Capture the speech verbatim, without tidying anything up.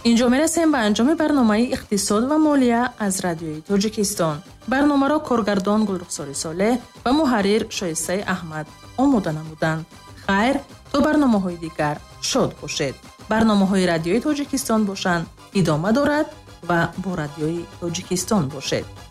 инҷо мерасем ба анҷоми барномаи иқтисод ва молия аз Радиои Тоҷикистон. барномаро коргардон Гулрухсори Солеҳ ва муҳаррир Шоистаи Аҳмад омода намуданд. хайр, то барномаҳои дигар шод бошед. барномаҳои Радиои Тоҷикистон бошанд идома дорад ва бо Радиои Тоҷикистон бошед.